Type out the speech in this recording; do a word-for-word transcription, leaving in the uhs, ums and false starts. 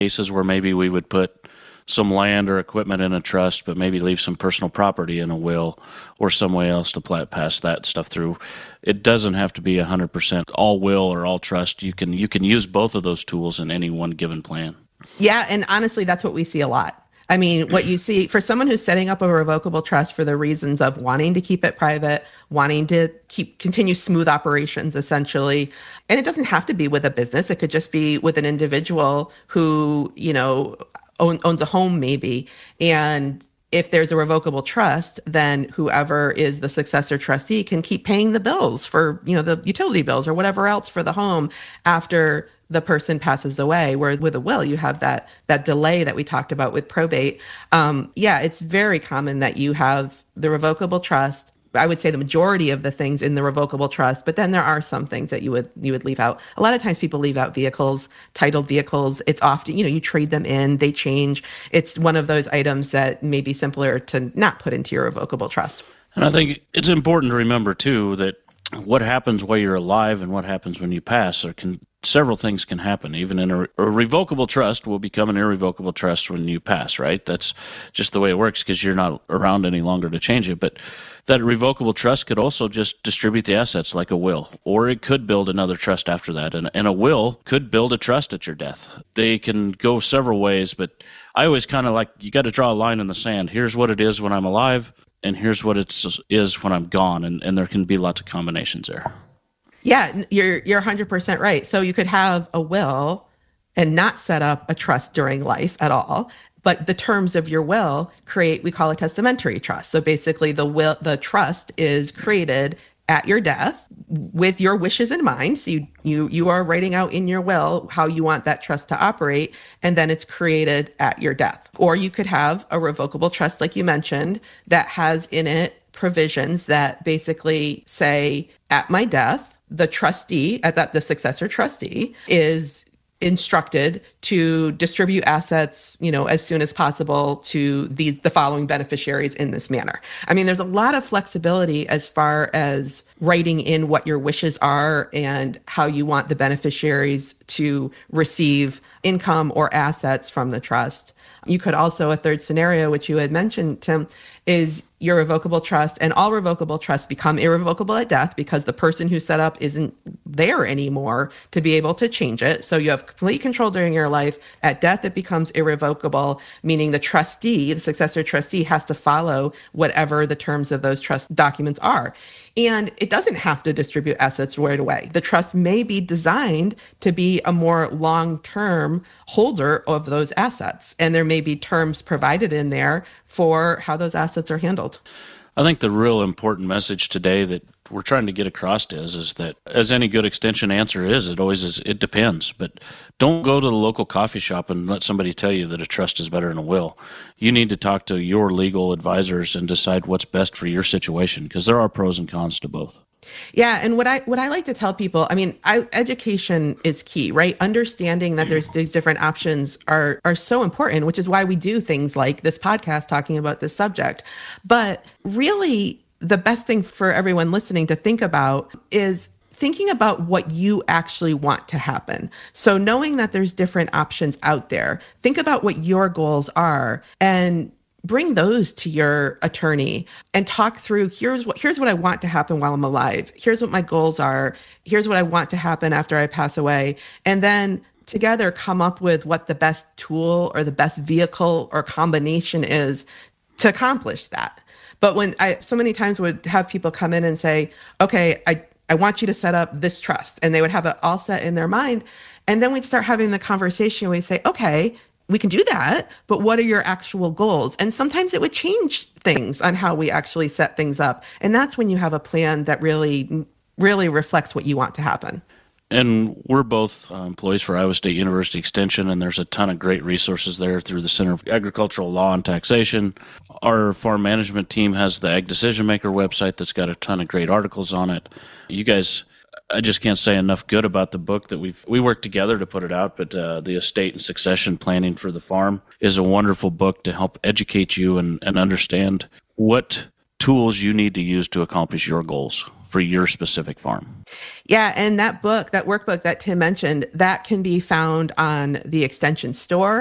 cases where maybe we would put some land or equipment in a trust, but maybe leave some personal property in a will or some way else to plat pass that stuff through. It doesn't have to be one hundred percent all will or all trust. You can you can use both of those tools in any one given plan. Yeah, and honestly, that's what we see a lot. I mean, what you see for someone who's setting up a revocable trust for the reasons of wanting to keep it private, wanting to keep continue smooth operations, essentially. And it doesn't have to be with a business. It could just be with an individual who, you know, own, owns a home maybe. And if there's a revocable trust, then whoever is the successor trustee can keep paying the bills for, you know, the utility bills or whatever else for the home after the person passes away. Where with a will, you have that that delay that we talked about with probate. Um, yeah, it's very common that you have the revocable trust. I would say the majority of the things in the revocable trust, but then there are some things that you would you would leave out. A lot of times people leave out vehicles, titled vehicles. It's often, you know, you trade them in, they change. It's one of those items that may be simpler to not put into your revocable trust. And I think it's important to remember too that what happens while you're alive and what happens when you pass are can several things can happen. Even in a, a revocable trust will become an irrevocable trust when you pass, right? That's just the way it works because you're not around any longer to change it. But that revocable trust could also just distribute the assets like a will, or it could build another trust after that. And, and a will could build a trust at your death. They can go several ways, but I always kind of like, you got to draw a line in the sand. Here's what it is when I'm alive, and here's what it is when I'm gone. And, and there can be lots of combinations there. Yeah, you're you're one hundred percent right. So you could have a will and not set up a trust during life at all, but the terms of your will create, we call it testamentary trust. So basically the will, the trust is created at your death with your wishes in mind. So you you you are writing out in your will how you want that trust to operate, and then it's created at your death. Or you could have a revocable trust, like you mentioned, that has in it provisions that basically say, at my death, the trustee, at that the successor trustee is instructed to distribute assets, you know, as soon as possible to the the following beneficiaries in this manner. I mean, there's a lot of flexibility as far as writing in what your wishes are and how you want the beneficiaries to receive income or assets from the trust. You could also, a third scenario, which you had mentioned, Tim, is your revocable trust, and all revocable trusts become irrevocable at death because the person who set up isn't there anymore to be able to change it. So you have complete control during your life. At death, it becomes irrevocable, meaning the trustee, the successor trustee, has to follow whatever the terms of those trust documents are. And it doesn't have to distribute assets right away. The trust may be designed to be a more long-term holder of those assets. And there may be terms provided in there for how those assets are handled. I think the real important message today that we're trying to get across is, is that, as any good extension answer is, it always is, it depends. But don't go to the local coffee shop and let somebody tell you that a trust is better than a will. You need to talk to your legal advisors and decide what's best for your situation, because there are pros and cons to both. Yeah, and what I what I like to tell people, I mean, I, education is key, right? Understanding that there's these different options are are so important, which is why we do things like this podcast talking about this subject. But really, the best thing for everyone listening to think about is thinking about what you actually want to happen. So knowing that there's different options out there, think about what your goals are and bring those to your attorney and talk through, here's what here's what I want to happen while I'm alive. Here's what my goals are. Here's what I want to happen after I pass away. And then together come up with what the best tool or the best vehicle or combination is to accomplish that. But when I so many times would have people come in and say, okay, I, I want you to set up this trust. And they would have it all set in their mind. And then we'd start having the conversation. We'd say, okay, we can do that, but what are your actual goals? And sometimes it would change things on how we actually set things up. And that's when you have a plan that really, really reflects what you want to happen. And we're both uh, employees for Iowa State University Extension, and there's a ton of great resources there through the Center for Agricultural Law and Taxation. Our farm management team has the Ag Decision Maker website that's got a ton of great articles on it. You guys, I just can't say enough good about the book that we've we worked together to put it out, but uh, the Estate and Succession Planning for the Farm is a wonderful book to help educate you and, and understand what tools you need to use to accomplish your goals for your specific farm. Yeah, and that book, that workbook that Tim mentioned, that can be found on the Extension store